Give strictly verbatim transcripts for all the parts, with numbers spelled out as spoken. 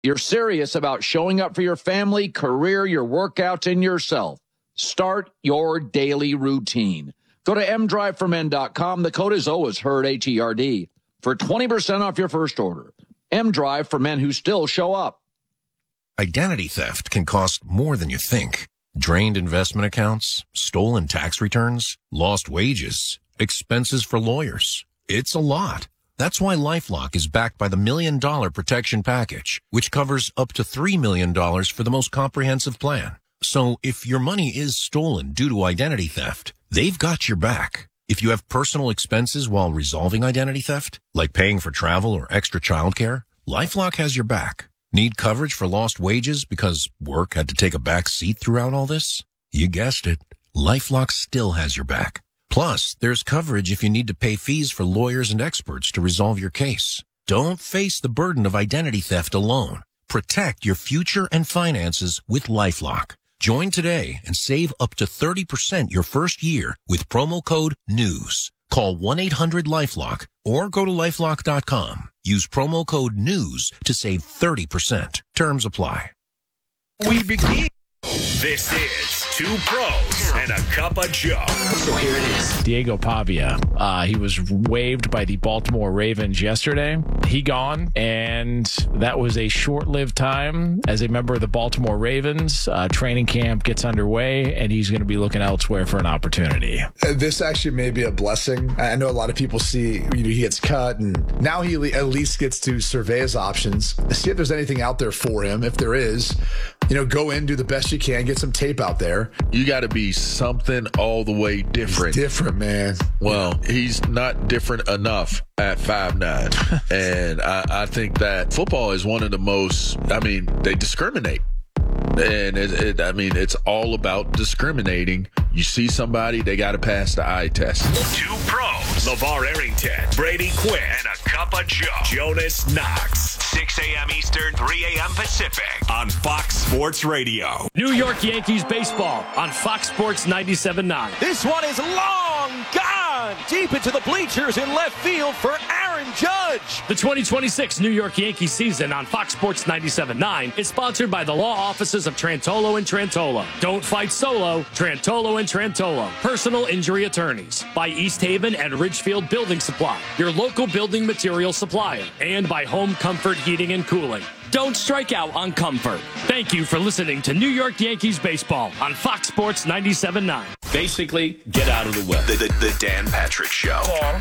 You're serious about showing up for your family, career, your workouts, and yourself. Start your daily routine. Go to m drive for men dot com. The code is always HERD, H E R D, for twenty percent off your first order. M-Drive for men who still show up. Identity theft can cost more than you think. Drained investment accounts, stolen tax returns, lost wages, expenses for lawyers. It's a lot. That's why LifeLock is backed by the Million Dollar Protection Package, which covers up to three million dollars for the most comprehensive plan. So if your money is stolen due to identity theft, they've got your back. If you have personal expenses while resolving identity theft, like paying for travel or extra childcare, LifeLock has your back. Need coverage for lost wages because work had to take a back seat throughout all this? You guessed it. LifeLock still has your back. Plus, there's coverage if you need to pay fees for lawyers and experts to resolve your case. Don't face the burden of identity theft alone. Protect your future and finances with LifeLock. Join today and save up to thirty percent your first year with promo code NEWS. Call one eight hundred LifeLock or go to lifelock dot com. Use promo code NEWS to save thirty percent. Terms apply. We begin. This is Two Pros and a Cup of Joe. So here it is. Diego Pavia. Uh, he was waived by the Baltimore Ravens yesterday. He gone, and that was a short-lived time as a member of the Baltimore Ravens. Uh, training camp gets underway, and he's going to be looking elsewhere for an opportunity. This actually may be a blessing. I know a lot of people see, you know, he gets cut, and now he at least gets to survey his options, see if there's anything out there for him. If there is, you know, go in, do the best you can, get some tape out there. You got to be something all the way different. He's different, man. Well, he's not different enough at five nine. And I, I think that football is one of the most, I mean, they discriminate. And it, it, I mean, it's all about discriminating. You see somebody, they got to pass the eye test. Two Pros, LeVar Arrington, Brady Quinn, and a Cup of Joe, Jonas Knox. six a.m. Eastern, three a.m. Pacific on Fox Sports Radio. New York Yankees baseball on Fox Sports ninety-seven point nine. This one is long gone deep into the bleachers in left field for Aaron Judge. The twenty twenty-six New York Yankees season on Fox Sports ninety-seven point nine is sponsored by the law offices of Trantolo and Trantolo. Don't fight solo. Trantolo and Trantolo. Personal injury attorneys. By East Haven and Ridgefield Building Supply, your local building material supplier. And by Home Comfort Heating and Cooling. Don't strike out on comfort. Thank you for listening to New York Yankees baseball on Fox Sports ninety-seven point nine. Basically, get out of the way. The, the, the Dan Patrick Show. Dan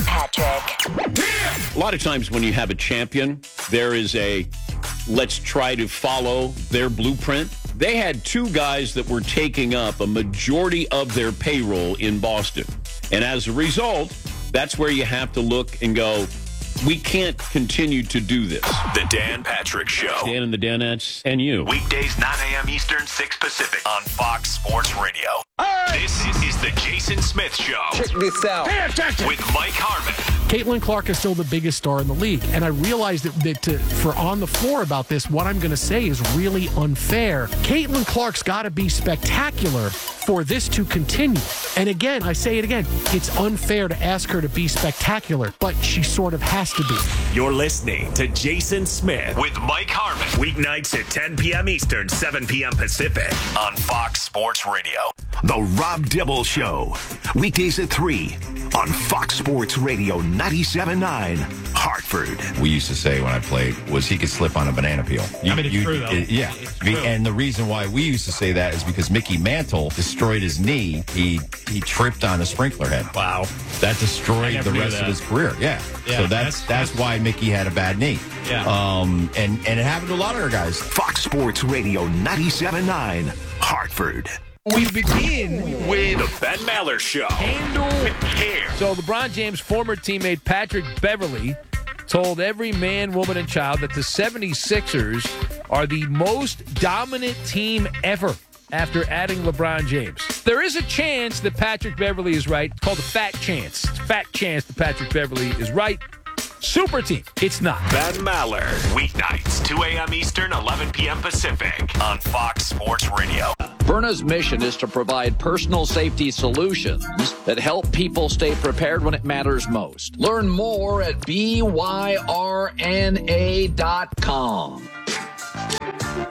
Patrick. A lot of times when you have a champion, there is a let's try to follow their blueprint. They had two guys that were taking up a majority of their payroll in Boston. And as a result, that's where you have to look and go, we can't continue to do this. The Dan Patrick Show. Dan and the Danettes and you. Weekdays, nine a.m. Eastern, six Pacific on Fox Sports Radio. Right. This is, is the Jason Smith Show. Check this out. With Mike Harmon. Caitlin Clark is still the biggest star in the league. And I realized that, that to, for On the Floor about this, what I'm going to say is really unfair. Caitlin Clark's got to be spectacular for this to continue. And again, I say it again, it's unfair to ask her to be spectacular, but she sort of has to be. You're listening to Jason Smith with Mike Harmon. Weeknights at ten p.m. Eastern, seven p.m. Pacific on Fox Sports Radio. The Rob Dibble Show. Weekdays at three on Fox Sports Radio ninety-seven point nine, Hartford. We used to say when I played was he could slip on a banana peel. You, I mean, it's you, true, though. It, yeah. It's true. And the reason why we used to say that is because Mickey Mantle destroyed his knee. He he tripped on a sprinkler head. Wow. That destroyed the rest that. of his career. Yeah. yeah so that's, that's that's why Mickey had a bad knee. Yeah. Um. And, and it happened to a lot of our guys. Fox Sports Radio ninety-seven point nine, Hartford. We begin with the Ben Maller Show. Handle with care. So LeBron James' former teammate Patrick Beverley told every man, woman, and child that the seventy-sixers are the most dominant team ever after adding LeBron James. There is a chance that Patrick Beverley is right. It's called a fat chance. It's a fat chance that Patrick Beverley is right. Super team. It's not. Ben Maller. Weeknights, two a.m. Eastern, eleven p.m. Pacific on Fox Sports Radio. Byrna's mission is to provide personal safety solutions that help people stay prepared when it matters most. Learn more at B Y R N A dot com.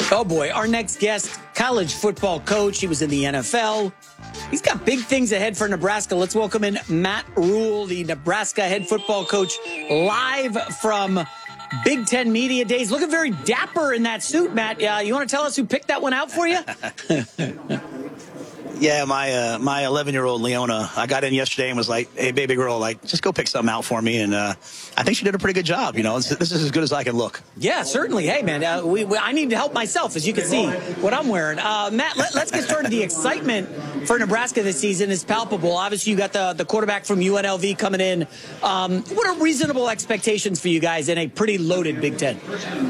Oh, boy. Our next guest, college football coach. He was in the N F L. He's got big things ahead for Nebraska. Let's welcome in Matt Rhule, the Nebraska head football coach, live from Big Ten Media Days. Looking very dapper in that suit, Matt. Uh, you want to tell us who picked that one out for you? Yeah, my uh, my eleven-year-old Leona, I got in yesterday and was like, hey, baby girl, like, just go pick something out for me. And uh, I think she did a pretty good job. You know, this, this is as good as I can look. Yeah, certainly. Hey, man, uh, we, we, I need to help myself, as you can see what I'm wearing. Uh, Matt, let, let's get started. The excitement for Nebraska this season is palpable. Obviously, you got the, the quarterback from U N L V coming in. Um, what are reasonable expectations for you guys in a pretty loaded Big Ten?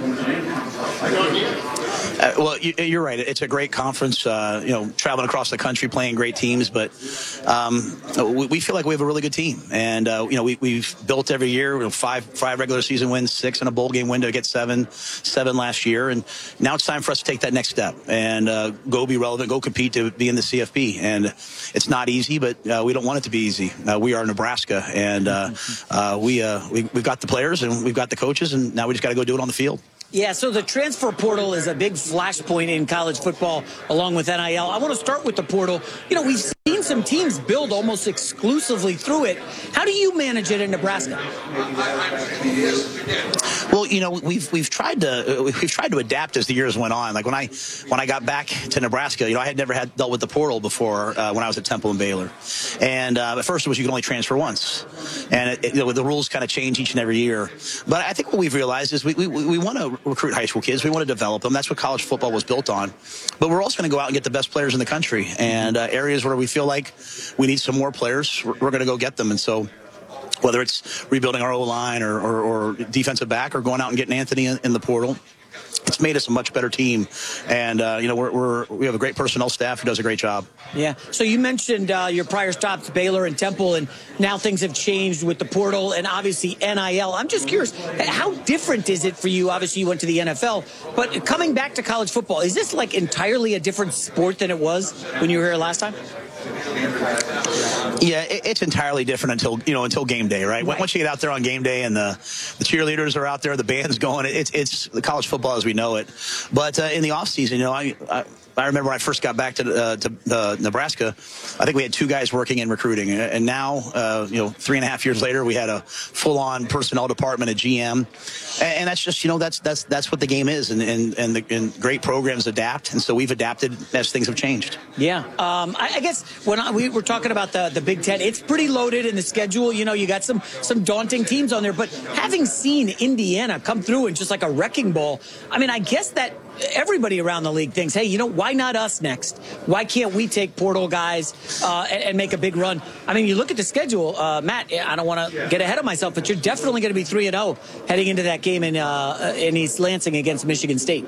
Uh, well, you, you're right. It's a great conference, uh, you know, traveling across the country, playing great teams. But um, we, we feel like we have a really good team. And, uh, you know, we, we've built every year, you know, five five regular season wins, six in a bowl game window to get seven, seven last year. And now it's time for us to take that next step and uh, go be relevant, go compete to be in the C F P. And it's not easy, but uh, we don't want it to be easy. Uh, we are Nebraska, and uh, uh, we, uh, we, we've got the players and we've got the coaches, and now we just got to go do it on the field. Yeah, so the transfer portal is a big flashpoint in college football along with N I L. I want to start with the portal. You know, we've seen some teams build almost exclusively through it. How do you manage it in Nebraska? Well, you know, we've we've tried to we've tried to adapt as the years went on. Like when I when I got back to Nebraska, you know, I had never had dealt with the portal before uh, when I was at Temple and Baylor. And uh, at first it was you could only transfer once, and it, it, you know, the rules kind of change each and every year. But I think what we've realized is we we, we want to recruit high school kids. We want to develop them. That's what college football was built on. But we're also going to go out and get the best players in the country, and uh, areas where we feel like we need some more players, we're, we're going to go get them. And so whether it's rebuilding our O-line or, or, or defensive back or going out and getting Anthony in, in the portal, it's made us a much better team. And, uh, you know, we're, we're, we have a great personnel staff who does a great job. Yeah. So you mentioned uh, your prior stops, Baylor and Temple, and now things have changed with the portal and obviously N I L. I'm just curious, how different is it for you? Obviously, you went to the N F L, but coming back to college football, is this like entirely a different sport than it was when you were here last time? Yeah, it, it's entirely different until you know until game day, right? right? Once you get out there on game day and the, the cheerleaders are out there, the band's going, it's it's the college football as we know it. But uh, in the off season, you know, I, I I remember when I first got back to uh, to uh, Nebraska, I think we had two guys working in recruiting, and now uh, you know three and a half years later, we had a full on personnel department, a G M, and, and that's just you know that's that's that's what the game is, and and and, the, and great programs adapt, and so we've adapted as things have changed. Yeah, um, I, I guess when I, we were talking about the the Big Ten, it's pretty loaded in the schedule. You know, you got some some daunting teams on there, but having seen Indiana come through and just like a wrecking ball, I mean, I guess that everybody around the league thinks, hey, you know, why not us next? Why can't we take portal guys uh, and, and make a big run? I mean, you look at the schedule, uh, Matt, I don't want to get ahead of myself, but you're definitely going to be three and oh heading into that game in, uh, in East Lansing against Michigan State.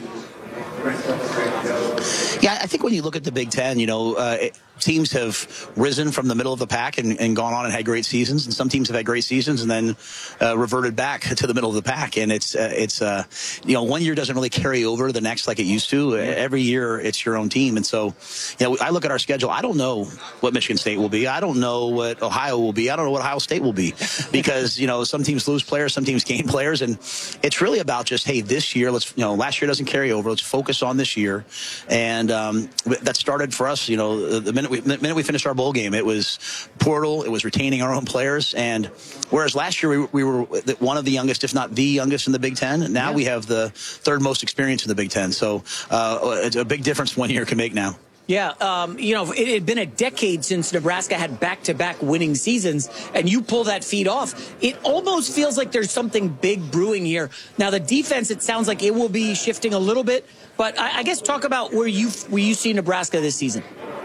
Yeah, I think when you look at the Big Ten, you know, uh, it, teams have risen from the middle of the pack and, and gone on and had great seasons, and some teams have had great seasons and then uh, reverted back to the middle of the pack. And it's uh, it's uh, you know, one year doesn't really carry over to the next like it used to. Every year it's your own team, and so you know, I look at our schedule. I don't know what Michigan State will be. I don't know what Ohio will be. I don't know what Ohio State will be, because you know some teams lose players, some teams gain players, and it's really about just hey, this year let's you know last year doesn't carry over. Let's focus on this year, and um, that started for us. You know, the minute we the minute we finished our bowl game, it was portal, it was retaining our own players, and whereas last year we, we were one of the youngest, if not the youngest, in the Big Ten, now yeah. we have the third most experience in the Big Ten. So uh, it's a big difference one year can make now. Yeah, um, you know, it had been a decade since Nebraska had back-to-back winning seasons, and you pull that feat off. It almost feels like there's something big brewing here. Now, the defense, it sounds like it will be shifting a little bit, but I, I guess talk about where you where you see Nebraska this season.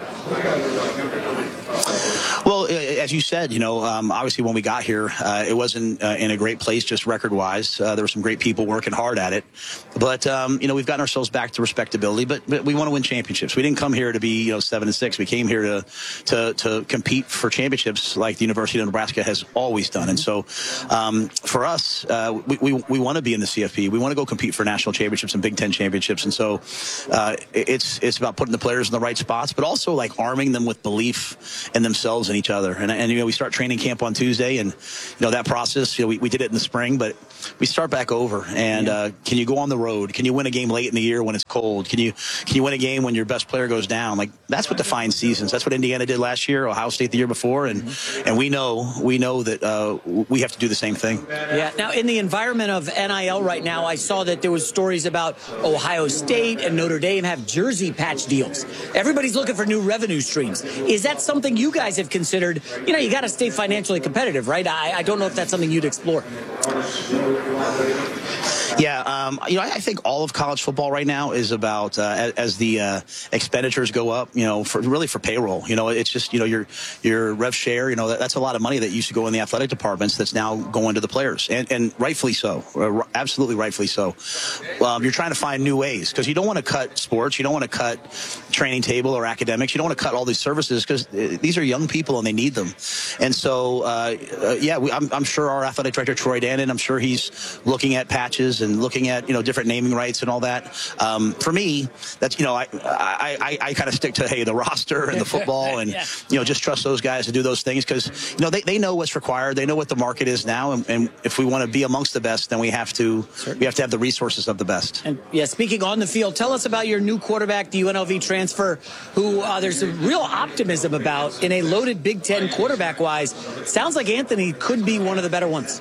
Well, as you said, you know, um, obviously when we got here, uh, it wasn't uh, in a great place just record-wise. Uh, there were some great people working hard at it. But, um, you know, we've gotten ourselves back to respectability, but, but we want to win championships. We didn't come here to be, you know, seven and six. We came here to, to, to compete for championships like the University of Nebraska has always done. And so um, for us, uh, we, we, we want to be in the C F P. We want to go compete for national championships and Big Ten championships. And so uh, it's, it's about putting the players in the right spots, but also like arming them with belief in themselves and each other. And, And, and you know, we start training camp on Tuesday, and you know that process. You know, we, we did it in the spring, but we start back over. And uh, can you go on the road? Can you win a game late in the year when it's cold? Can you can you win a game when your best player goes down? Like that's what defines seasons. That's what Indiana did last year, Ohio State the year before, and mm-hmm. and we know we know that uh, we have to do the same thing. Yeah. Now, in the environment of N I L right now, I saw that there was stories about Ohio State and Notre Dame have jersey patch deals. Everybody's looking for new revenue streams. Is that something you guys have considered? You know, you got to stay financially competitive, right? I, I don't know if that's something you'd explore. Yeah, um, you know, I, I think all of college football right now is about uh, as, as the uh, expenditures go up. You know, for really for payroll. You know, it's just you know your your rev share. You know, that, that's a lot of money that used to go in the athletic departments that's now going to the players, and, and rightfully so, uh, absolutely rightfully so. Um, you're trying to find new ways because you don't want to cut sports, you don't want to cut training table or academics, you don't want to cut all these services because these are young people and they need them. And so, uh, uh, yeah, we, I'm, I'm sure our athletic director Troy Dannon, I'm sure he's looking at patches and looking at you know different naming rights and all that. Um, for me, that's you know I I, I, I kind of stick to hey the roster and the football and yeah. you know just trust those guys to do those things because you know they, they know what's required, they know what the market is now, and, and if we want to be amongst the best, then we have to Certainly. we have to have the resources of the best. And yeah, speaking on the field, tell us about your new quarterback, the U N L V transfer, who uh, there's some real optimism about in a loaded Big Ten quarterback wise. Sounds like Anthony could be one of the better ones.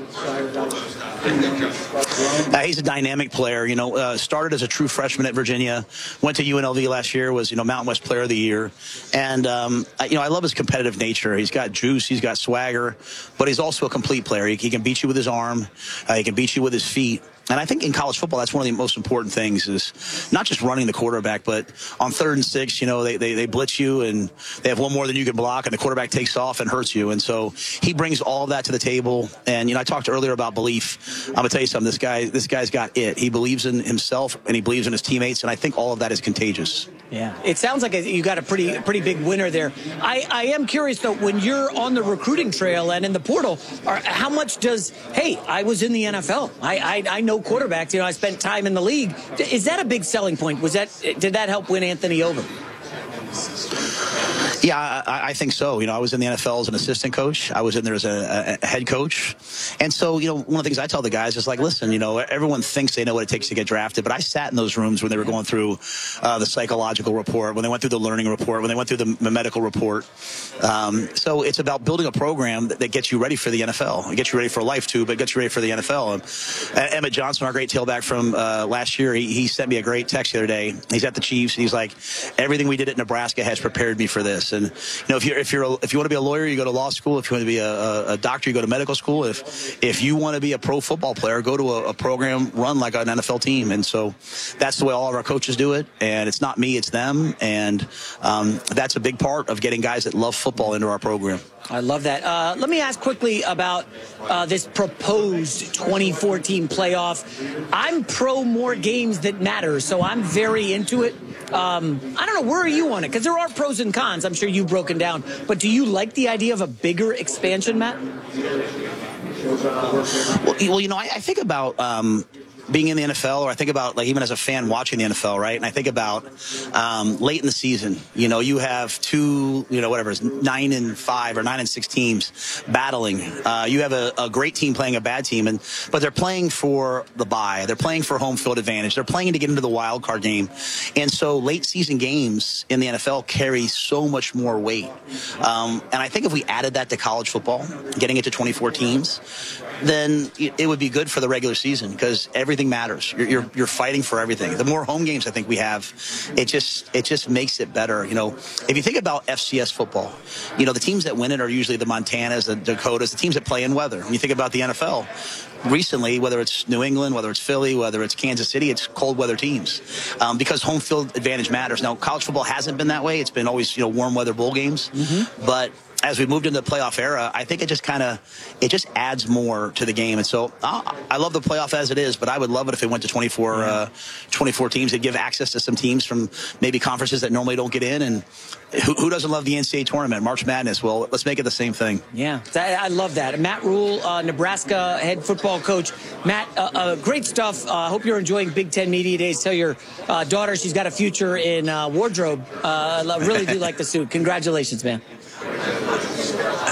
Uh, he's a dynamic player. You know, uh, started as a true freshman at Virginia, went to U N L V last year, was you know Mountain West Player of the Year, and um, I, you know I love his competitive nature. He's got juice, he's got swagger, but he's also a complete player. He, he can beat you with his arm, uh, he can beat you with his feet. And I think in college football, that's one of the most important things is not just running the quarterback, but on third and six, you know, they, they, they blitz you and they have one more than you can block and the quarterback takes off and hurts you. And so he brings all of that to the table. And, you know, I talked earlier about belief. I'm going to tell you something. This guy, this guy's got it. He believes in himself and he believes in his teammates. And I think all of that is contagious. Yeah, it sounds like you got a pretty pretty big winner there. I, I am curious, though, when you're on the recruiting trail and in the portal, are, how much does, hey, I was in the N F L. I, I I know quarterbacks. You know, I spent time in the league. Is that a big selling point? Was that did that help win Anthony over? Yeah, I, I think so. You know, I was in the N F L as an assistant coach. I was in there as a, a head coach. And so, you know, one of the things I tell the guys is like, listen, you know, everyone thinks they know what it takes to get drafted, but I sat in those rooms when they were going through uh, the psychological report, when they went through the learning report, when they went through the medical report. Um, so it's about building a program that, that gets you ready for the N F L. It gets you ready for life, too, but it gets you ready for the N F L. And, uh, Emmett Johnson, our great tailback from uh, last year, he, he sent me a great text the other day. He's at the Chiefs, and he's like, everything we did at Nebraska has prepared me for this. And, you know, if you're if you're a, if you want to be a lawyer, you go to law school. If you want to be a, a, a doctor, you go to medical school. If if you want to be a pro football player, go to a, a program run like an N F L team. And so that's the way all of our coaches do it. And it's not me, it's them. And um, that's a big part of getting guys that love football into our program. I love that. Uh, let me ask quickly about uh, this proposed twenty fourteen playoff. I'm pro more games that matter, so I'm very into it. Um, I don't know, where are you on it? Because there are pros and cons. I'm sure you've broken down. But do you like the idea of a bigger expansion, Matt? Well, well you know, I, I think about... Um, being in the N F L, or I think about like even as a fan watching the N F L, right? And I think about um, late in the season, you know, you have two, you know, whatever, it's nine and five or nine and six teams battling. Uh, you have a, a great team playing a bad team, and but they're playing for the bye. They're playing for home field advantage. They're playing to get into the wild card game. And so late season games in the N F L carry so much more weight. Um, and I think if we added that to college football, getting it to twenty-four teams, then it would be good for the regular season because everything matters. You're, you're you're fighting for everything. The more home games I think we have, it just it just makes it better. You know, if you think about F C S football, you know the teams that win it are usually the Montanas, the Dakotas, the teams that play in weather. When you think about the N F L, recently, whether it's New England, whether it's Philly, whether it's Kansas City, it's cold weather teams um, because home field advantage matters. Now, college football hasn't been that way. It's been always you know warm weather bowl games, mm-hmm. but as we moved into the playoff era, I think it just kind of it just adds more to the game. And so uh, I love the playoff as it is, but I would love it if it went to twenty-four, yeah. uh, twenty-four teams. It'd give access to some teams from maybe conferences that normally don't get in. And who, who doesn't love the N C double A tournament, March Madness? Well, let's make it the same thing. Yeah, that, I love that. Matt Rhule, uh, Nebraska head football coach. Matt, uh, uh, great stuff. I uh, hope you're enjoying Big Ten Media Days. Tell your uh, daughter she's got a future in uh, wardrobe. Uh, really do like the suit. Congratulations, man.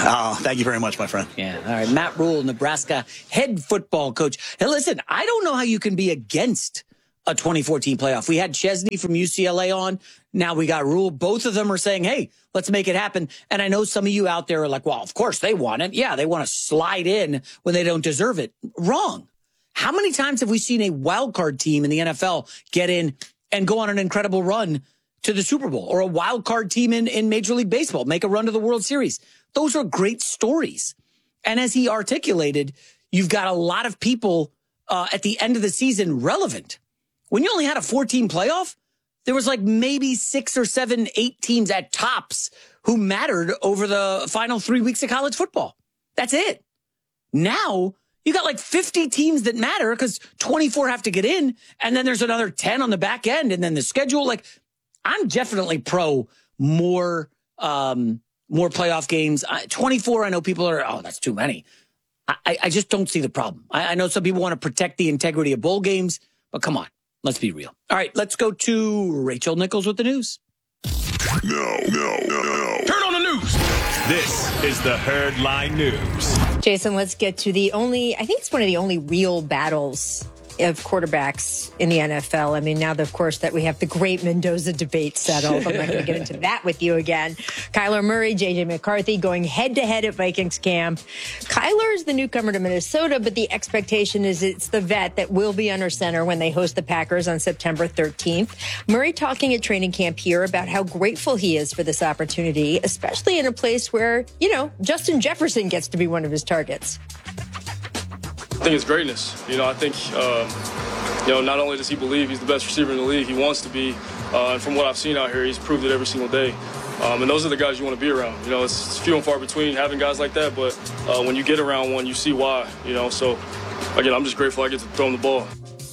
Oh, thank you very much, my friend. Yeah. All right. Matt Rule, Nebraska head football coach. Hey, listen, I don't know how you can be against a twenty fourteen playoff. We had Chesney from U C L A on. Now we got Rule. Both of them are saying, hey, let's make it happen. And I know some of you out there are like, well, of course they want it. Yeah, they want to slide in when they don't deserve it. Wrong. How many times have we seen a wild card team in the N F L get in and go on an incredible run to the Super Bowl, or a wild card team in, in Major League Baseball make a run to the World Series? Those are great stories. And as he articulated, you've got a lot of people uh, at the end of the season relevant. When you only had a four-team playoff, there was like maybe six or seven, eight teams at tops who mattered over the final three weeks of college football. That's it. Now you got like fifty teams that matter because twenty-four have to get in, and then there's another ten on the back end, and then the schedule. Like, I'm definitely pro more, um, more playoff games. I, twenty-four, I know people are, oh, that's too many. I, I just don't see the problem. I, I know some people want to protect the integrity of bowl games, but come on, let's be real. All right, let's go to Rachel Nichols with the news. No, no, no, no. Turn on the news. This is the Herd Line News. Jason, let's get to the only, I think it's one of the only real battles of quarterbacks in the N F L. I mean, now, of course, that we have the great Mendoza debate settled. I'm not going to get into that with you again. Kyler Murray, J J McCarthy going head-to-head at Vikings camp. Kyler is the newcomer to Minnesota, but the expectation is it's the vet that will be under center when they host the Packers on September thirteenth. Murray talking at training camp here about how grateful he is for this opportunity, especially in a place where, you know, Justin Jefferson gets to be one of his targets. I think it's greatness. You know, I think, um, you know, not only does he believe he's the best receiver in the league, he wants to be. Uh, and from what I've seen out here, he's proved it every single day. Um, and those are the guys you want to be around. You know, it's, it's few and far between having guys like that. But uh, when you get around one, you see why, you know. So, again, I'm just grateful I get to throw him the ball.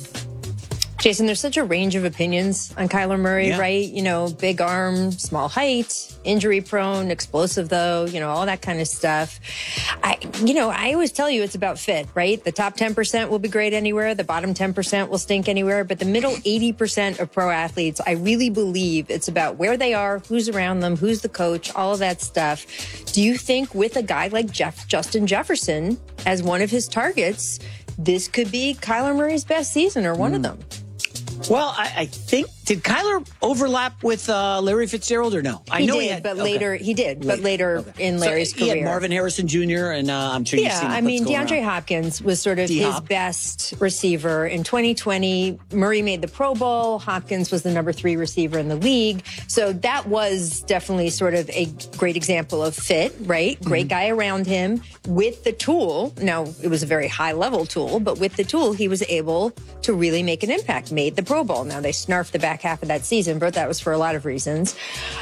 Jason, there's such a range of opinions on Kyler Murray, Yeah. right? You know, big arm, small height, injury prone, explosive though, you know, all that kind of stuff. I, you know, I always tell you it's about fit, right? The top ten percent will be great anywhere. The bottom ten percent will stink anywhere. But the middle eighty percent of pro athletes, I really believe it's about where they are, who's around them, who's the coach, all of that stuff. Do you think with a guy like Jeff, Justin Jefferson as one of his targets, this could be Kyler Murray's best season or one mm. of them? Well, I, I think, did Kyler overlap with uh, Larry Fitzgerald or no? I he know did, he had, but okay. later he did, but later okay. in Larry's so career. He had Marvin Harrison Junior, and uh, I'm sure you've yeah, seen the I mean, going DeAndre around. Hopkins was sort of D-Hop. his best receiver in twenty twenty. Murray made the Pro Bowl. Hopkins was the number three receiver in the league. So that was definitely sort of a great example of fit, right? Great mm-hmm. guy around him with the tool. Now, it was a very high level tool, but with the tool, he was able to really make an impact, made the Pro Bowl. Now, they snarfed the back half of that season, but that was for a lot of reasons.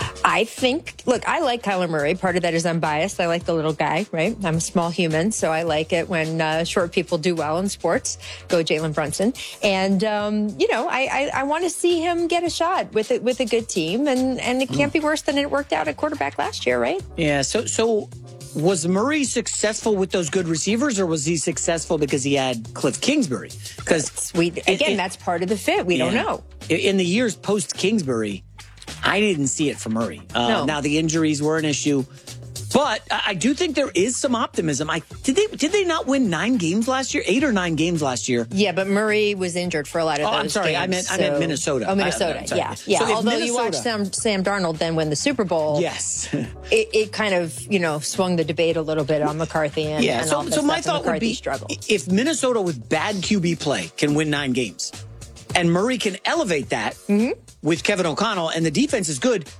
I think, look, I like Kyler Murray. Part of that is I'm biased. I like the little guy, right? I'm a small human, so I like it when uh, short people do well in sports. Go Jalen Brunson. And, um, you know, I, I, I want to see him get a shot with it, with a good team, and, and it can't be worse than it worked out at quarterback last year, right? Yeah, so so was Murray successful with those good receivers, or was he successful because he had Cliff Kingsbury? Because we again, it, it, that's part of the fit. We yeah. don't know. In the years post Kingsbury, I didn't see it for Murray. Uh, no. Now the injuries were an issue, but I do think there is some optimism. I did they did they not win nine games last year? Eight or nine games last year? Yeah, but Murray was injured for a lot of oh, those. I'm sorry, games, I meant so... I meant Minnesota. Oh, Minnesota. I, yeah, yeah. So Although Minnesota... you watched Sam, Sam Darnold then win the Super Bowl. Yes, it, it kind of you know swung the debate a little bit on McCarthy and yeah. And so all that so my stuff, thought would be struggled. If Minnesota with bad Q B play can win nine games, and Murray can elevate that mm-hmm. with Kevin O'Connell, and the defense is good.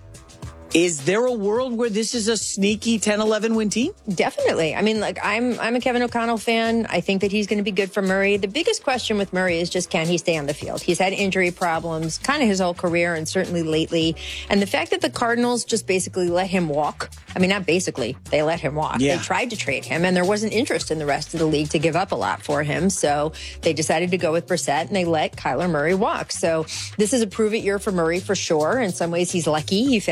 Is there a world where this is a sneaky ten eleven win team? Definitely. I mean, like, I'm I'm a Kevin O'Connell fan. I think that he's going to be good for Murray. The biggest question with Murray is just, can he stay on the field? He's had injury problems kind of his whole career and certainly lately. And the fact that the Cardinals just basically let him walk, I mean, not basically, they let him walk. Yeah. They tried to trade him, and there wasn't interest in the rest of the league to give up a lot for him. So they decided to go with Brissett, and they let Kyler Murray walk. So this is a prove-it year for Murray for sure. In some ways, he's lucky. He found a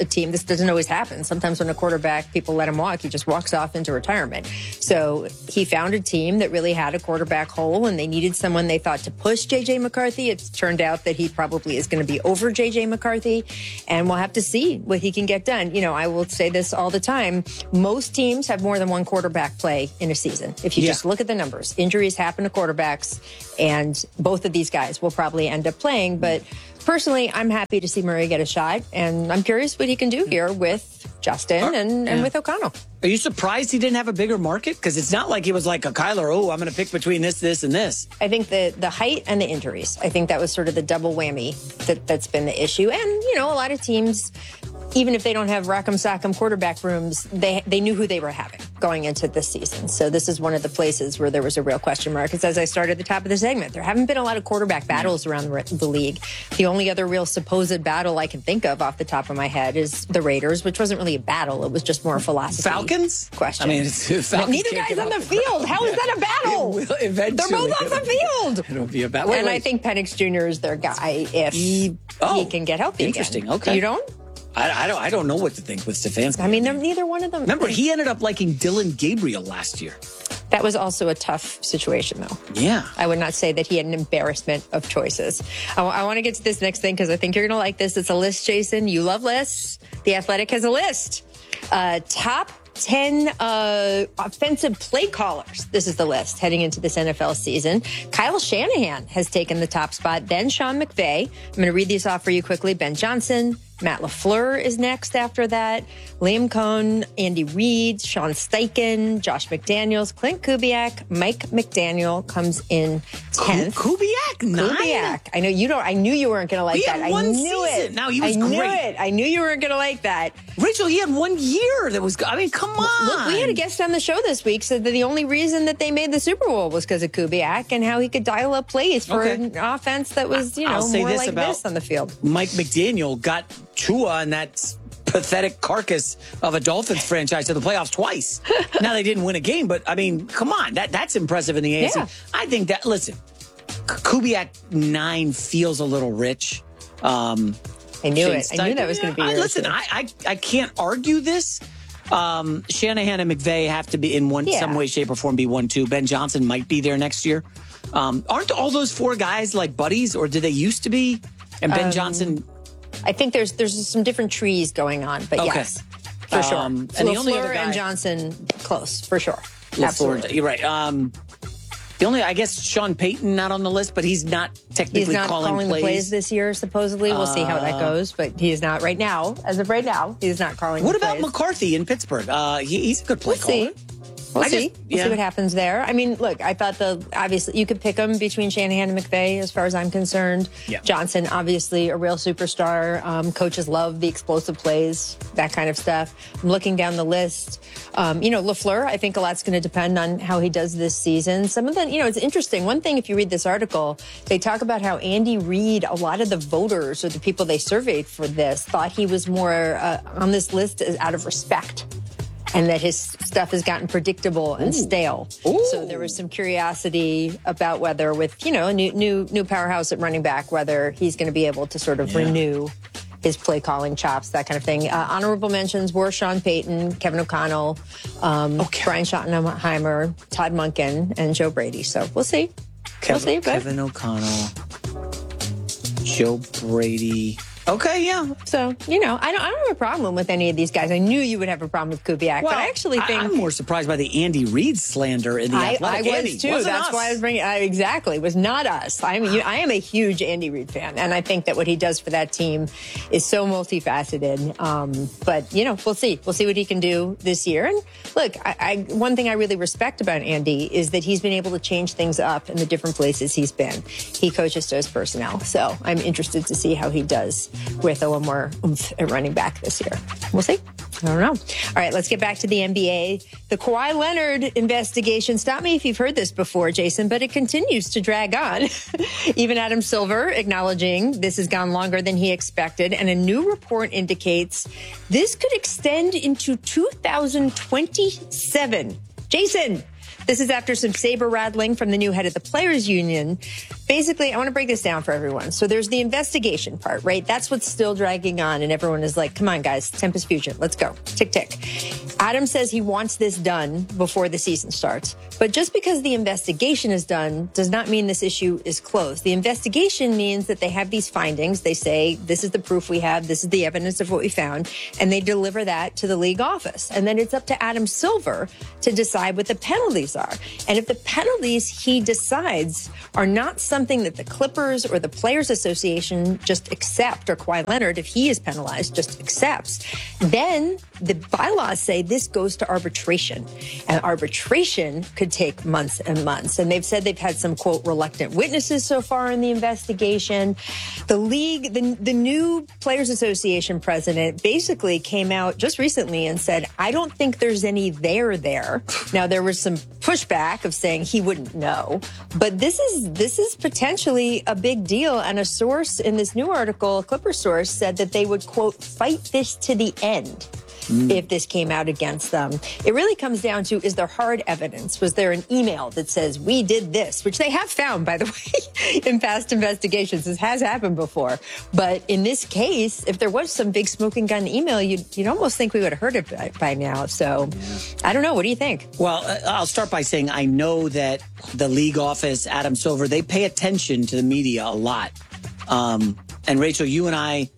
team. This doesn't always happen. Sometimes when a quarterback, people let him walk, he just walks off into retirement. So he found a team that really had a quarterback hole, and they needed someone they thought to push J J McCarthy. It's turned out that he probably is going to be over J J McCarthy, and we'll have to see what he can get done. You know, I will say this all the time. Most teams have more than one quarterback play in a season. If you yeah. just look at the numbers, injuries happen to quarterbacks, and both of these guys will probably end up playing. But personally, I'm happy to see Murray get a shot, and I'm curious what he can do here with Justin and, and yeah. with O'Connell. Are you surprised he didn't have a bigger market? Because it's not like he was like a Kyler, oh, I'm going to pick between this, this, and this. I think the the height and the injuries, I think that was sort of the double whammy that, that's been the issue. And, you know, a lot of teams, even if they don't have rock'em sock'em quarterback rooms, they they knew who they were having going into this season. So this is one of the places where there was a real question mark. Because as I started at the top of the segment, there haven't been a lot of quarterback battles around the, the league. The only other real supposed battle I can think of off the top of my head is the Raiders, which wasn't really a battle. It was just more a philosophy. Falcons? Question. I mean, it's, Falcons neither guy's on the field. How is that a battle? It will eventually. They're both off the field. It'll be a battle. Wait, and wait. I think Penix Junior is their guy if he, oh, he can get healthy interesting. again. Okay. You don't? I, I don't. I don't know what to think with Stefanski. I mean, they're neither one of them. Remember, he ended up liking Dylan Gabriel last year. That was also a tough situation, though. Yeah. I would not say that he had an embarrassment of choices. I, I want to get to this next thing because I think you're going to like this. It's a list, Jason. You love lists. The Athletic has a list. Uh, top ten uh, offensive play callers. This is the list heading into this N F L season. Kyle Shanahan has taken the top spot. Then Sean McVay. I'm going to read these off for you quickly. Ben Johnson. Matt LaFleur is next after that. Liam Cohn, Andy Reid, Sean Steichen, Josh McDaniels, Clint Kubiak, Mike McDaniel comes in tenth. Kubiak? Nine? Kubiak. I know you don't. I knew you weren't going to like he that. Had one I knew season. it. Now he was I knew great. it. I knew you weren't going to like that. Rachel, he had one year that was. I mean, come on. Look, we had a guest on the show this week said that the only reason that they made the Super Bowl was because of Kubiak and how he could dial up plays for okay. an offense that was, you know, I'll say more this like about this on the field. Mike McDaniel got Tua and that pathetic carcass of a Dolphins franchise to the playoffs twice. Now they didn't win a game, but I mean, come on, that that's impressive in the A F C. Yeah. I think that. Listen, Kubiak nine feels a little rich. Um, I knew it. I knew that was going to be. I, yours listen, too. I, I I can't argue this. Um, Shanahan and McVay have to be in one Yeah. some way, shape, or form be one two. Ben Johnson might be there next year. Um, aren't all those four guys like buddies, or did they used to be? And Ben Um, Johnson. I think there's there's some different trees going on, but Okay. yes, for sure. Um, And and the only other LaFleur guy- and Johnson close for sure. LaFleur, Absolutely. you're right. Um, the only, I guess, Sean Payton not on the list, but he's not technically He's not calling, calling, plays. the plays this year, supposedly. We'll see how that Uh, goes, but he is not right now. As of right now, he's not calling What the about plays. McCarthy in Pittsburgh? Uh, he, he's a good play We'll caller. see. We'll I see. just- We'll yeah. see what happens there. I mean, look, I thought the obviously you could pick them between Shanahan and McVay, as far as I'm concerned. Yeah. Johnson, obviously, a real superstar. Um, coaches love the explosive plays, that kind of stuff. I'm looking down the list. Um, you know, LaFleur, I think a lot's going to depend on how he does this season. Some of the, you know, it's interesting. One thing, if you read this article, they talk about how Andy Reid, a lot of the voters or the people they surveyed for this, thought he was more uh, on this list as out of respect. And that his stuff has gotten predictable and Ooh. stale. Ooh. So there was some curiosity about whether, with you know a new new new powerhouse at running back, whether he's going to be able to sort of Yeah. renew his play calling chops, that kind of thing. Uh, honorable mentions were Sean Payton, Kevin O'Connell, um, Okay. Brian Schottenheimer, Todd Monken, and Joe Brady. So we'll see. Kevin, we'll see. But Kevin O'Connell, Joe Brady. Okay, yeah. so you know, I don't I don't have a problem with any of these guys. I knew you would have a problem with Kubiak, but I actually think I'm more surprised by the Andy Reid slander in the I, I Athletic. was Andy, too. wasn't That's us. why I was bringing. I, exactly, it was not us. I'm. A, I am a huge Andy Reid fan, and I think that what he does for that team is so multifaceted. Um, but you know, we'll see. We'll see what he can do this year. And look, I, I, one thing I really respect about Andy is that he's been able to change things up in the different places he's been. He coaches those personnel, so I'm interested to see how he does with a little more oomph at running back this year. We'll see. I don't know. All right, let's get back to the N B A. The Kawhi Leonard investigation. Stop me if you've heard this before, Jason, but it continues to drag on. Even Adam Silver acknowledging this has gone longer than he expected. And a new report indicates this could extend into two thousand twenty-seven. Jason, This is after some saber rattling from the new head of the Players Union. Basically, I want to break this down for everyone. So there's the investigation part, right? That's what's still dragging on. And everyone is like, come on, guys, Tempest Fusion, let's go. Tick, tick. Adam says he wants this done before the season starts. But just because the investigation is done does not mean this issue is closed. The investigation means that they have these findings. They say, this is the proof we have. This is the evidence of what we found. And they deliver that to the league office. And then it's up to Adam Silver to decide what the penalties are. And if the penalties he decides are not something that the Clippers or the Players Association just accept, or Kawhi Leonard, if he is penalized, just accepts, then the bylaws say this goes to arbitration. And arbitration could take months and months. And they've said they've had some, quote, reluctant witnesses so far in the investigation. The league, the, the new Players Association president basically came out just recently and said, I don't think there's any there there. Now, there was some pushback of saying he wouldn't know. But this is this is potentially a big deal. And a source in this new article, a Clipper source, said that they would, quote, fight this to the end. Mm. If this came out against them. It really comes down to, is there hard evidence? Was there an email that says, we did this, which they have found, by the way, in past investigations. This has happened before. But in this case, if there was some big smoking gun email, you'd, you'd almost think we would have heard it by, by now. So yeah. I don't know. What do you think? Well, I'll start by saying I know that the league office, Adam Silver, they pay attention to the media a lot. Um, and Rachel, you and I,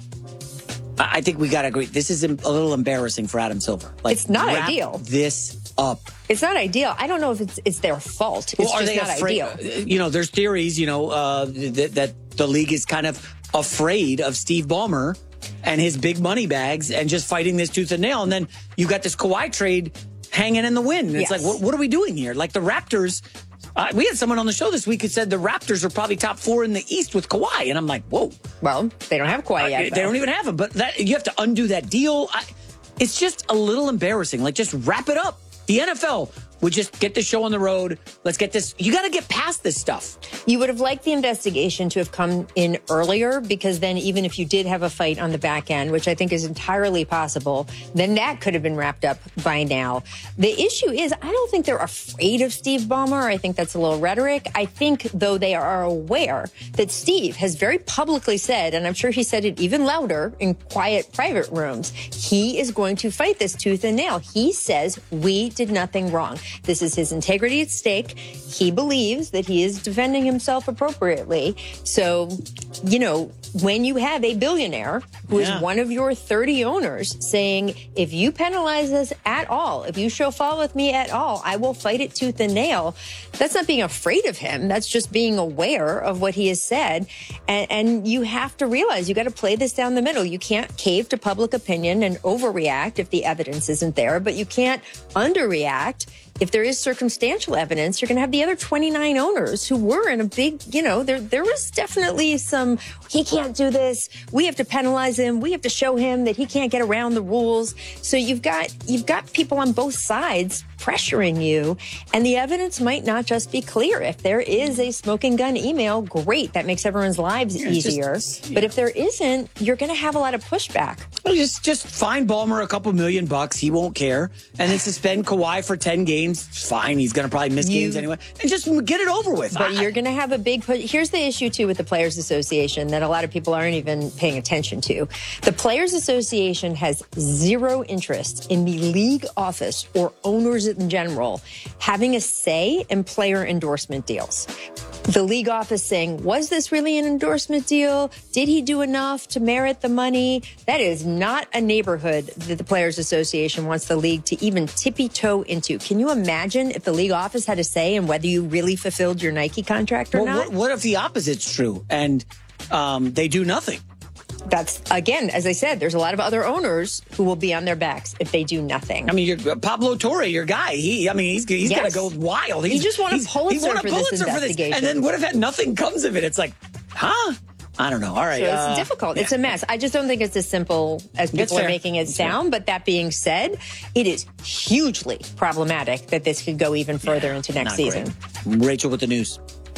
I think we got to agree. This is a little embarrassing for Adam Silver. Like, it's not wrap ideal. This up. It's not ideal. I don't know if it's it's their fault. It's well, are just they not afraid? ideal. You know, there's theories. You know uh, that, that the league is kind of afraid of Steve Ballmer and his big money bags and just fighting this tooth and nail. And then you got this Kawhi trade hanging in the wind. It's yes. like, what, what are we doing here? Like the Raptors. Uh, we had someone on the show this week who said the Raptors are probably top four in the East with Kawhi. And I'm like, whoa. Well, they don't have Kawhi yet. Uh, they don't even have him. But that, you have to undo that deal. I, it's just a little embarrassing. Like, just wrap it up. The N F L would just get the show on the road. Let's get this. You got to get past this stuff. You would have liked the investigation to have come in earlier, because then even if you did have a fight on the back end, which I think is entirely possible, then that could have been wrapped up by now. The issue is, I don't think they're afraid of Steve Ballmer. I think that's a little rhetoric. I think, though, they are aware that Steve has very publicly said, and I'm sure he said it even louder in quiet private rooms, he is going to fight this tooth and nail. He says, we did nothing wrong. This is his integrity at stake. He believes that he is defending himself appropriately. So, you know, when you have a billionaire who yeah. is one of your thirty owners saying, if you penalize us at all, if you show fault with me at all, I will fight it tooth and nail. That's not being afraid of him. That's just being aware of what he has said. And, and you have to realize you got to play this down the middle. You can't cave to public opinion and overreact if the evidence isn't there, but you can't underreact. If there is circumstantial evidence, you're going to have the other twenty-nine owners who were in a big, you know, there there was definitely some, he can't do this. We have to penalize him. We have to show him that he can't get around the rules. So you've got you've got people on both sides pressuring you, and the evidence might not just be clear. If there is a smoking gun email, great. That makes everyone's lives yeah, easier. Just, yeah. But if there isn't, you're going to have a lot of pushback. Well, just, just fine Ballmer a couple million bucks. He won't care. And then suspend Kawhi for ten games. Fine. He's going to probably miss you, games anyway. And just get it over with. But I, you're going to have a big push. Here's the issue, too, with the Players Association that a lot of people aren't even paying attention to. The Players Association has zero interest in the league office or owners in general having a say in player endorsement deals. The league office saying, was this really an endorsement deal? Did he do enough to merit the money? That is not a neighborhood that the Players Association wants the league to even tippy-toe into. Can you imagine if the league office had a say in whether you really fulfilled your Nike contract or well, not? What, what if the opposite's true and um, they do nothing? That's, again, as I said, there's a lot of other owners who will be on their backs if they do nothing. I mean, you're, Pablo Torre, your guy, he, I mean, he's, he's yes. going to go wild. He's, he just won a Pulitzer, he won a for, Pulitzer this for this investigation. And then what if nothing comes of it? It's like, huh? I don't know. All right. So it's uh, difficult. Yeah. It's a mess. I just don't think it's as simple as people are making it sound. Fair. But that being said, it is hugely problematic that this could go even further yeah, into next season. Great. Rachel with the news.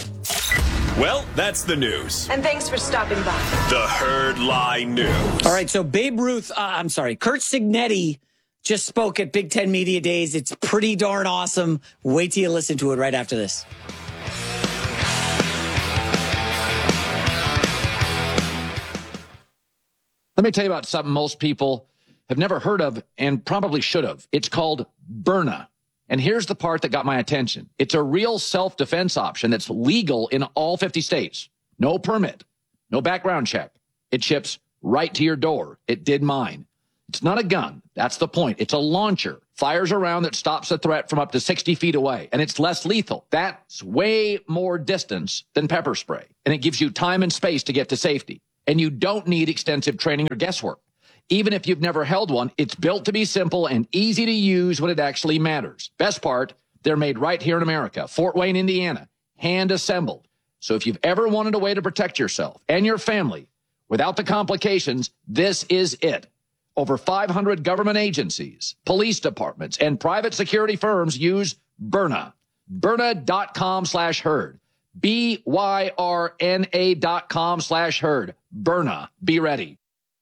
Well, that's the news. And thanks for stopping by. The Herd Lie News. All right, so Babe Ruth, uh, I'm sorry, Curt Cignetti just spoke at Big Ten Media Days. It's pretty darn awesome. Wait till you listen to it right after this. Let me tell you about something most people have never heard of and probably should have. It's called Byrna. And here's the part that got my attention. It's a real self-defense option that's legal in all fifty states. No permit, no background check. It ships right to your door. It did mine. It's not a gun. That's the point. It's a launcher. Fires a round that stops a threat from up to sixty feet away. And it's less lethal. That's way more distance than pepper spray. And it gives you time and space to get to safety. And you don't need extensive training or guesswork. Even if you've never held one, it's built to be simple and easy to use when it actually matters. Best part, they're made right here in America, Fort Wayne, Indiana, hand assembled. So if you've ever wanted a way to protect yourself and your family without the complications, this is it. Over five hundred government agencies, police departments, and private security firms use Byrna. Byrna.com slash herd. B Y R N A dot com slash herd. Byrna. Be ready.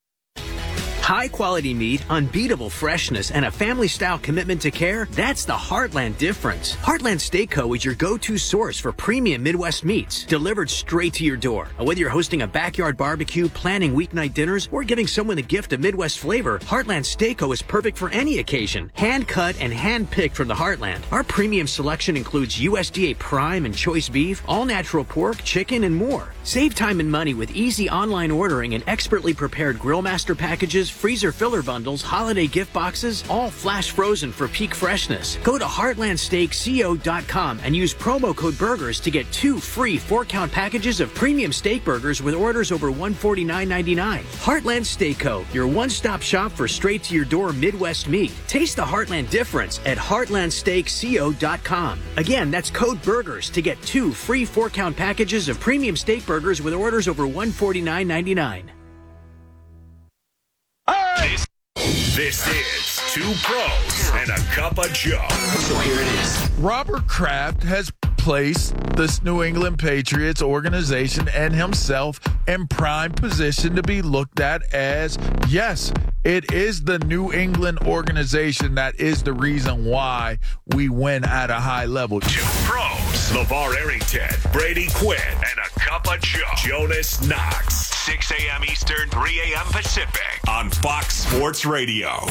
High-quality meat, unbeatable freshness, and a family-style commitment to care, that's the Heartland difference. Heartland Steak Co. is your go-to source for premium Midwest meats, delivered straight to your door. Whether you're hosting a backyard barbecue, planning weeknight dinners, or giving someone a gift of Midwest flavor, Heartland Steak Co. is perfect for any occasion. Hand-cut and hand-picked from the Heartland. Our premium selection includes U S D A prime and choice beef, all-natural pork, chicken, and more. Save time and money with easy online ordering and expertly prepared Grill Master packages, freezer filler bundles, holiday gift boxes, all flash frozen for peak freshness. Go to heartland steak co dot com and use promo code BURGERS to get two free four-count packages of premium steak burgers with orders over one hundred forty-nine ninety-nine. Heartland Steak Co., your one-stop shop for straight-to-your-door Midwest meat. Taste the Heartland difference at heartland steak co dot com. Again, that's code BURGERS to get two free four-count packages of premium steak burgers with orders over one hundred forty-nine ninety-nine. This, this is Two Pros and a Cup of Joe. So here it is. Robert Kraft has placed this New England Patriots organization and himself in prime position to be looked at as, yes, it is the New England organization that is the reason why we win at a high level. Two Pros, LeVar Arrington, Brady Quinn, and a Cup of Joe. Jonas Knox, six a.m. Eastern, three a.m. Pacific on Fox Sports Radio.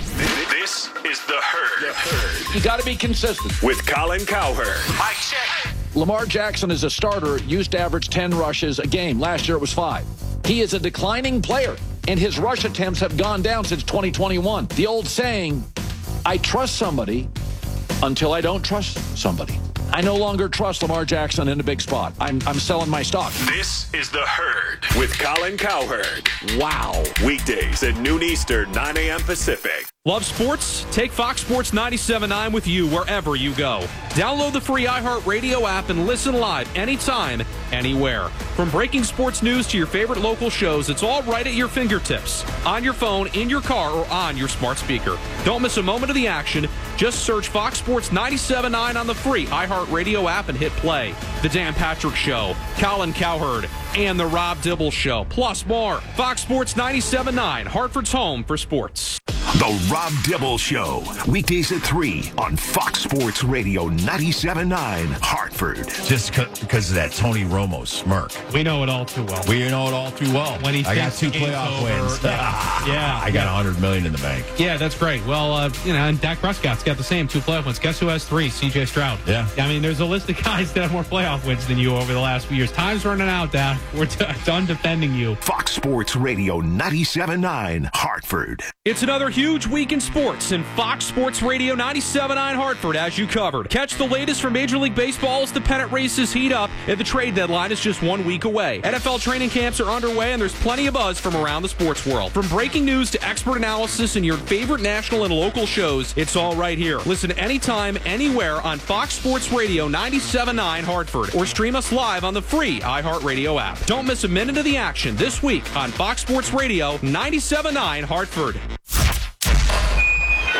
This is The Herd. The Herd. You got to be consistent. With Colin Cowherd. Mike check. Lamar Jackson as a starter used to average ten rushes a game. Last year it was five. He is a declining player, and his rush attempts have gone down since twenty twenty-one. The old saying, I trust somebody until I don't trust somebody. I no longer trust Lamar Jackson in a big spot. I'm I'm selling my stock. This is The Herd with Colin Cowherd. Wow. Weekdays at noon Eastern, nine a.m. Pacific. Love sports? Take Fox Sports ninety-seven point nine with you wherever you go. Download the free iHeartRadio app and listen live anytime, anywhere. From breaking sports news to your favorite local shows, it's all right at your fingertips. On your phone, in your car, or on your smart speaker. Don't miss a moment of the action. Just search Fox Sports ninety-seven point nine on the free iHeartRadio app and hit play. The Dan Patrick Show, Colin Cowherd, and The Rob Dibble Show, plus more. Fox Sports ninety-seven point nine, Hartford's home for sports. The Rob Dibble Show, weekdays at three on Fox Sports Radio ninety-seven point nine, Hartford. Just because of that Tony Romo smirk. We know it all too well. We know it all too well. When he I got two the game's playoff over. wins. Yeah, yeah. I got one hundred million dollars in the bank. Yeah, that's great. Well, uh, you know, and Dak Prescott's got the same two playoff wins. Guess who has three? C J Stroud. Yeah. I mean, there's a list of guys that have more playoff wins than you over the last few years. Time's running out, Dak. We're t- done defending you. Fox Sports Radio ninety-seven point nine, Hartford. It's another huge week in sports, and Fox Sports Radio ninety-seven point nine Hartford as you covered. Catch the latest from Major League Baseball as the pennant races heat up, and the trade deadline is just one week away. N F L training camps are underway, and there's plenty of buzz from around the sports world. From breaking news to expert analysis and your favorite national and local shows, it's all right here. Listen anytime, anywhere on Fox Sports Radio ninety-seven point nine Hartford, or stream us live on the free iHeartRadio app. Don't miss a minute of the action this week on Fox Sports Radio ninety-seven point nine Hartford. Ladies and gentlemen,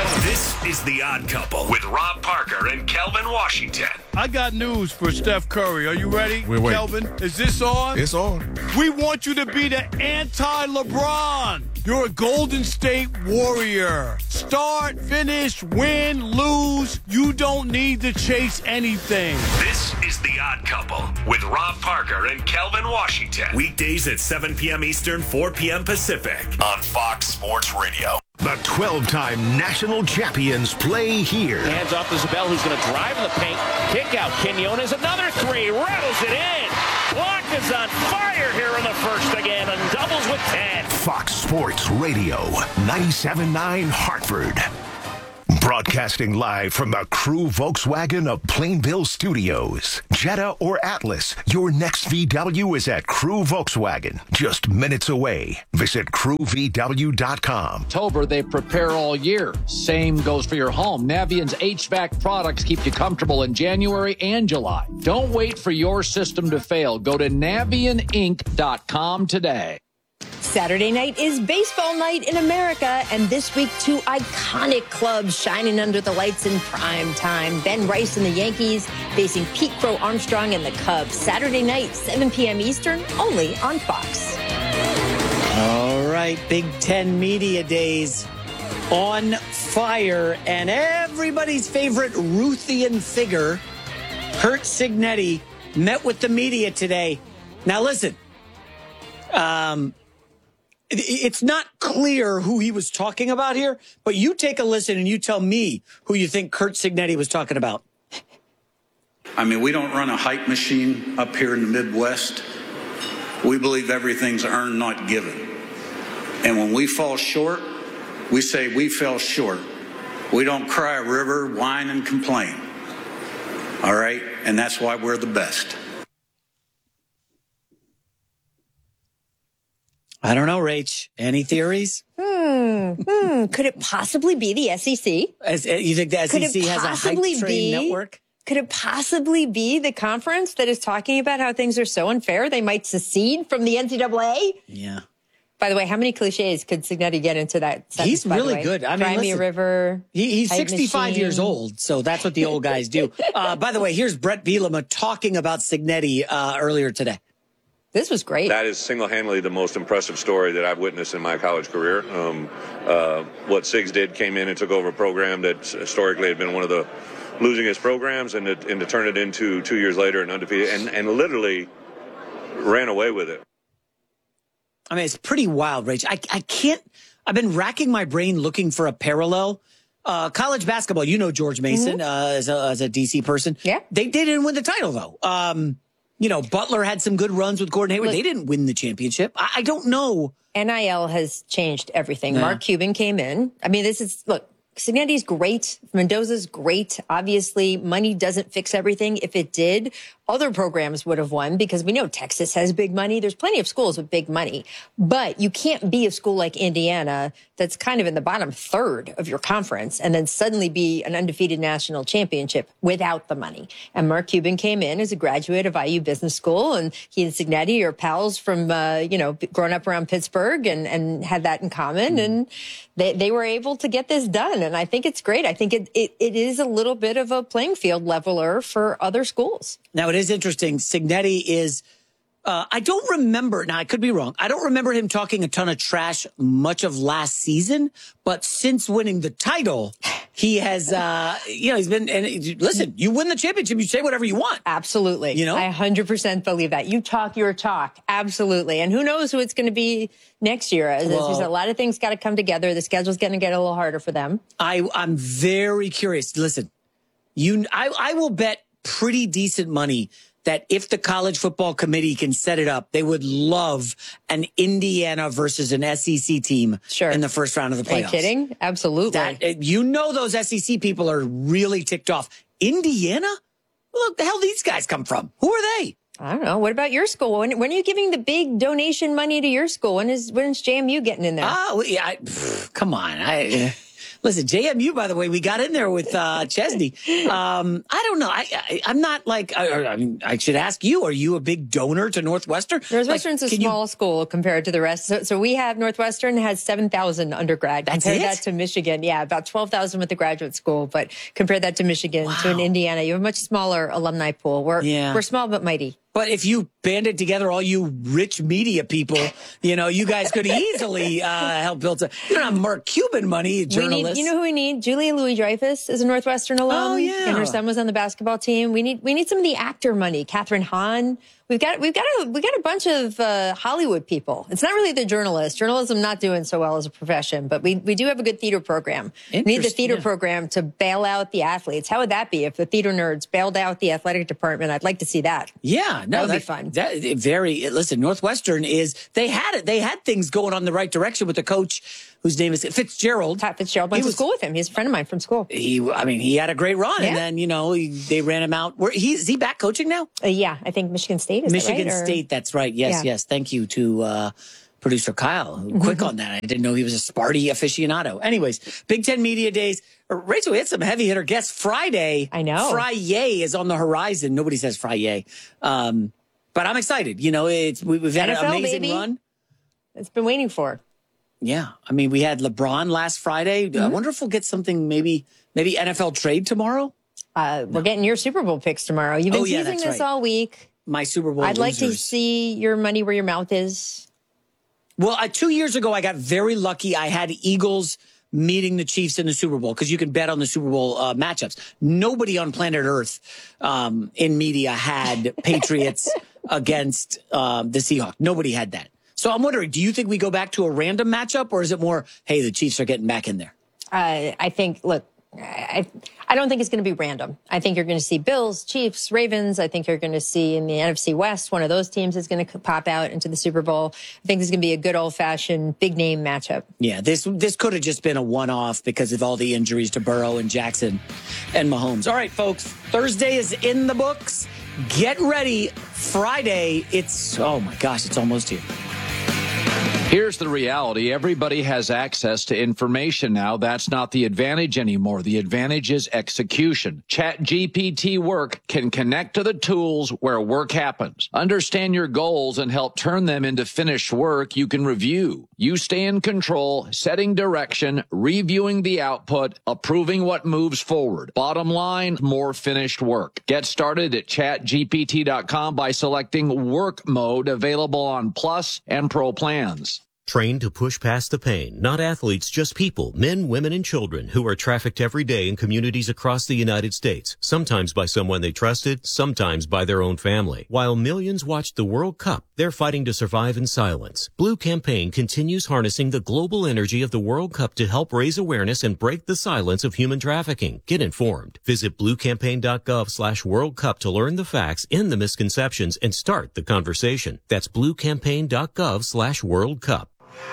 gentlemen, this is The Odd Couple with Rob Parker and Kelvin Washington. I got news for Steph Curry. Are you ready? Wait, wait. Kelvin, is this on? It's on. We want you to be the anti-LeBron. You're a Golden State Warrior. Start, finish, win, lose. You don't need to chase anything. This is The Odd Couple with Rob Parker and Kelvin Washington. Weekdays at seven p.m. Eastern, four p.m. Pacific on Fox Sports Radio. The twelve-time national champions play here. Hands off to Zabel, who's going to drive in the paint. Kick out. Quinones, another three. Rattles it in. Clock is on fire here in the first again and doubles with ten. Fox Sports Radio, ninety-seven point nine Hartford. Broadcasting live from the Crew Volkswagen of Plainville Studios. Jetta or Atlas, your next V W is at Crew Volkswagen. Just minutes away. Visit crew v w dot com. October, they prepare all year. Same goes for your home. Navient's H V A C products keep you comfortable in January and July. Don't wait for your system to fail. Go to navient inc dot com today. Saturday night is baseball night in America, and this week, two iconic clubs shining under the lights in prime time. Ben Rice and the Yankees facing Pete Crow Armstrong and the Cubs. Saturday night, seven p.m. Eastern, only on Fox. All right, Big Ten Media Days on fire, and everybody's favorite Ruthian figure, Curt Cignetti, met with the media today. Now, listen, um... it's not clear who he was talking about here, but you take a listen and you tell me who you think Curt Cignetti was talking about. I mean, we don't run a hype machine up here in the Midwest. We believe everything's earned, not given. And when we fall short, we say we fell short. We don't cry a river, whine, and complain. All right? And that's why we're the best. I don't know, Rach. Any theories? Hmm. hmm. Could it possibly be the S E C? As, uh, you think the S E C has a hype train be, network? Could it possibly be the conference that is talking about how things are so unfair they might secede from the N C double A? Yeah. By the way, how many cliches could Cignetti get into that sentence? He's really good. I mean, Cry Me a River. He, he's sixty-five machine. years old, so that's what the old guys do. Uh, by the way, here's Brett Bielema talking about Cignetti uh, earlier today. This was great. That is single-handedly the most impressive story that I've witnessed in my college career. Um, uh, what Sigs did, came in and took over a program that historically had been one of the losingest programs, and, it, and to turn it into two years later and undefeated, and, and literally ran away with it. I mean, it's pretty wild, Rach. I, I can't, I've been racking my brain looking for a parallel. Uh, college basketball, you know George Mason mm-hmm. uh, as, a, as a D C person. Yeah. They, they didn't win the title, though. Um, You know, Butler had some good runs with Gordon Hayward. Look, they didn't win the championship. I, I don't know. N I L has changed everything. Yeah. Mark Cuban came in. I mean, this is, look, Cignetti's great. Mendoza's great. Obviously, money doesn't fix everything. If it did, other programs would have won because we know Texas has big money. There's plenty of schools with big money. But you can't be a school like Indiana that's kind of in the bottom third of your conference and then suddenly be an undefeated national championship without the money. And Mark Cuban came in as a graduate of I U Business School, and he and Cignetti are pals from, uh, you know, growing up around Pittsburgh and, and had that in common. Mm. And they, they were able to get this done. And I think it's great. I think it, it, it is a little bit of a playing field leveler for other schools. Now, it is interesting. Cignetti is, uh, I don't remember, now I could be wrong. I don't remember him talking a ton of trash much of last season, but since winning the title, he has, uh, you know, he's been, and listen, you win the championship, you say whatever you want. Absolutely. You know? I one hundred percent believe that. You talk your talk. Absolutely. And who knows who it's going to be next year. Well, There's a lot of things got to come together. The schedule's going to get a little harder for them. I, I'm very curious. Listen, you, I, I will bet pretty decent money that if the college football committee can set it up, they would love an Indiana versus an S E C team sure. in the first round of the playoffs. Are you kidding? Absolutely. That, you know those S E C people are really ticked off. Indiana? Look, the hell these guys come from? Who are they? I don't know. What about your school? When, when are you giving the big donation money to your school? When is when is J M U getting in there? Oh, yeah. I, pff, come on. I... Listen, J M U, by the way, we got in there with uh, Chesney. Um, I don't know. I, I, I'm not like, I, I mean, I should ask you, are you a big donor to Northwestern? Northwestern's like, a small you... school compared to the rest. So, so we have Northwestern has seven thousand undergrad. That's compare it? that to Michigan. Yeah, about twelve thousand with the graduate school. But compare that to Michigan, wow. to an Indiana. You have a much smaller alumni pool. We're, yeah. we're small but mighty. But if you banded together all you rich media people, you know, you guys could easily uh, help build a. You don't have Mark Cuban money, journalists. We need, you know who we need? Julia Louis-Dreyfus is a Northwestern alum. Oh, yeah. And her son was on the basketball team. We need we need some of the actor money. Catherine Hahn. We've got we've got a we got a bunch of uh, Hollywood people. It's not really the journalists. Journalism not doing so well as a profession, but we we do have a good theater program. We need the theater yeah. program to bail out the athletes. How would that be if the theater nerds bailed out the athletic department? I'd like to see that. Yeah, no, that would that, be fun. That very listen. Northwestern is they had it. They had things going on the right direction with the coach, whose name is Fitzgerald. Pat Fitzgerald went he to was, school with him. He's a friend of mine from school. He, I mean, he had a great run, yeah. and then you know he, they ran him out. Where he is he back coaching now? Uh, yeah, I think Michigan State is Michigan that right? State. Or... That's right. Yes, yeah. yes. Thank you to uh, producer Kyle. Quick on that. I didn't know he was a Sparty aficionado. Anyways, Big Ten Media Days. Rachel, we had some heavy hitter guests Friday. I know. Friday is on the horizon. Nobody says Friday. Um, but I'm excited. You know, it's we, we've had N F L, an amazing baby. run. It's been waiting for. Yeah, I mean, we had LeBron last Friday. Mm-hmm. I wonder if we'll get something, maybe, maybe N F L trade tomorrow. Uh, we're no. getting your Super Bowl picks tomorrow. You've been oh, yeah, teasing this right. all week. My Super Bowl. I'd losers. like to see your money where your mouth is. Well, uh, two years ago, I got very lucky. I had Eagles meeting the Chiefs in the Super Bowl because you can bet on the Super Bowl uh, matchups. Nobody on planet Earth um, in media had Patriots against um, the Seahawks. Nobody had that. So I'm wondering, do you think we go back to a random matchup, or is it more, hey, the Chiefs are getting back in there? Uh, I think, look, I, I don't think it's going to be random. I think you're going to see Bills, Chiefs, Ravens. I think you're going to see in the N F C West, one of those teams is going to pop out into the Super Bowl. I think it's going to be a good old-fashioned big-name matchup. Yeah, this this could have just been a one-off because of all the injuries to Burrow and Jackson and Mahomes. All right, folks, Thursday is in the books. Get ready. Friday, it's, oh my gosh, it's almost here. Here's the reality. Everybody has access to information now. That's not the advantage anymore. The advantage is execution. ChatGPT Work can connect to the tools where work happens. Understand your goals and help turn them into finished work you can review. You stay in control, setting direction, reviewing the output, approving what moves forward. Bottom line, more finished work. Get started at chat G P T dot com by selecting Work Mode, available on Plus and Pro plans. Trained to push past the pain, not athletes, just people, men, women, and children who are trafficked every day in communities across the United States, sometimes by someone they trusted, sometimes by their own family. While millions watched the World Cup, they're fighting to survive in silence. Blue Campaign continues harnessing the global energy of the World Cup to help raise awareness and break the silence of human trafficking. Get informed. Visit blue campaign dot gov slash World Cup to learn the facts, end the misconceptions, and start the conversation. That's blue campaign dot gov slash World Cup.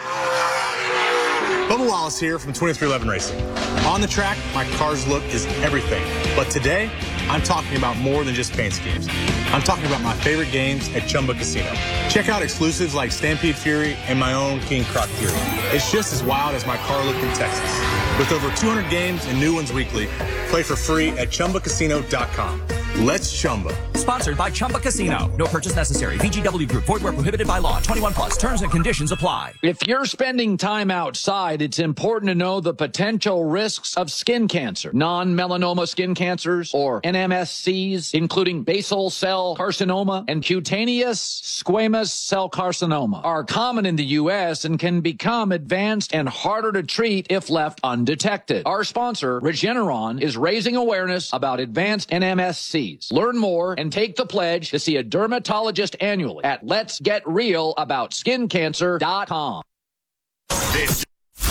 Bubba Wallace here from twenty-three eleven Racing. On the track, my car's look is everything. But today, I'm talking about more than just paint schemes. I'm talking about my favorite games at Chumba Casino. Check out exclusives like Stampede Fury and my own King Croc Fury. It's just as wild as my car look in Texas. With over two hundred games and new ones weekly, play for free at chumba casino dot com. Let's Chumba. Sponsored by Chumba Casino. No purchase necessary. V G W Group. Void where prohibited by law. twenty-one plus. Terms and conditions apply. If you're spending time outside, it's important to know the potential risks of skin cancer. Non-melanoma skin cancers, or N M S Cs, including basal cell carcinoma and cutaneous squamous cell carcinoma, are common in the U S and can become advanced and harder to treat if left undetected. Our sponsor, Regeneron, is raising awareness about advanced N M S Cs. Learn more and take the pledge to see a dermatologist annually at lets get real about skin cancer dot com. This,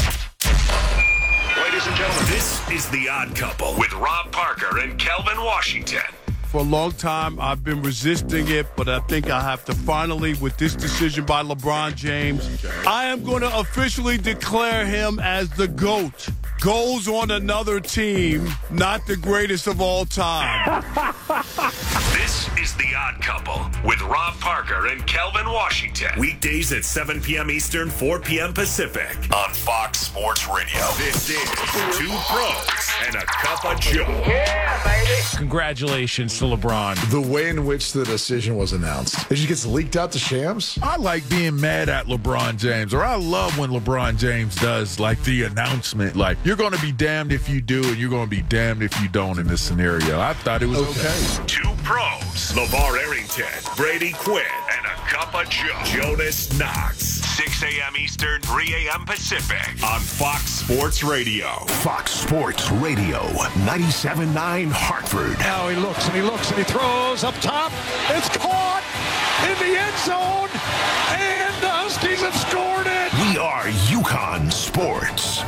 ladies and gentlemen, this is The Odd Couple with Rob Parker and Kelvin Washington. For a long time, I've been resisting it, but I think I have to finally, with this decision by LeBron James, I am going to officially declare him as the GOAT. Goals on another team, not the greatest of all time. This is The Odd Couple with Rob Parker and Kelvin Washington. Weekdays at seven p.m. Eastern, four p.m. Pacific on Fox Sports Radio. This is Two Pros and a Cup of Joe. Yeah, baby. Congratulations to LeBron. The way in which the decision was announced. It just gets leaked out to Shams. I like being mad at LeBron James, or I love when LeBron James does like the announcement, like you're going to be damned if you do and you're going to be damned if you don't in this scenario. I thought it was okay. okay. Two Pros, LeVar Arrington, Brady Quinn, and a Cup of Joe. Jonas Knox, six a.m. Eastern, three a.m. Pacific on Fox Sports Radio. Fox Sports Radio, ninety-seven point nine Hartford. Now he looks and he looks and he throws up top. It's caught in the end zone, and the Huskies have scored it. We are UConn Sports.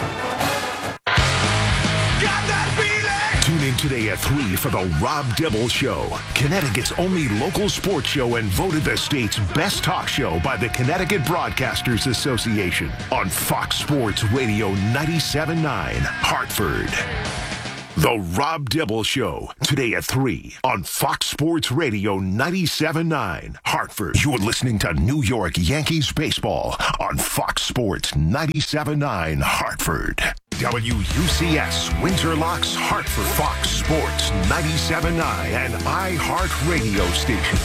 Got that feeling? Tune in today at three for the Rob Dibble Show, Connecticut's only local sports show and voted the state's best talk show by the Connecticut Broadcasters Association on Fox Sports Radio ninety-seven point nine Hartford. The Rob Dibble Show, today at three on Fox Sports Radio ninety-seven point nine Hartford. You're listening to New York Yankees baseball on Fox Sports ninety-seven point nine Hartford. W U C S Windsor Locks Hartford. Fox Sports ninety-seven point nine and iHeartRadio station.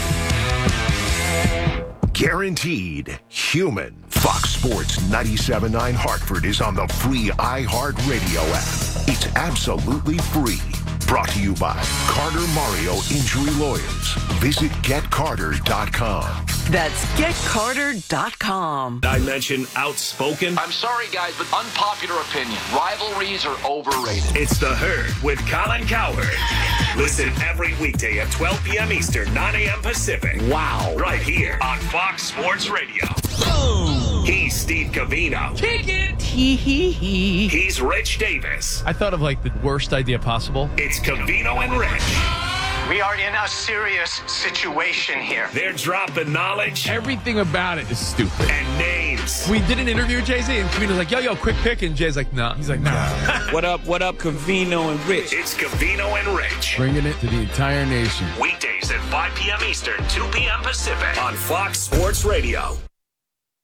Guaranteed human. Fox Sports ninety-seven point nine Hartford is on the free iHeartRadio app. It's absolutely free. Brought to you by Carter Mario Injury Lawyers. Visit get carter dot com. That's get carter dot com. I mentioned outspoken. I'm sorry, guys, but unpopular opinion. Rivalries are overrated. It's The Herd with Colin Cowherd. Listen every weekday at twelve p.m. Eastern, nine a.m. Pacific. Wow. Right here on Fox Sports Radio. Boom. He's Steve Covino. Kick it. Hee hee hee. He's Rich Davis. I thought of like the worst idea possible. It's Covino and Rich. We are in a serious situation here. They're dropping knowledge. Everything about it is stupid. And names. We did an interview with Jay-Z, and Covino's like, yo, yo, quick pick. And Jay's like, no. Nah. He's like, no. Nah. What up, what up, Covino and Rich? It's Covino and Rich. Bringing it to the entire nation. Weekdays at five p.m. Eastern, two p.m. Pacific on Fox Sports Radio.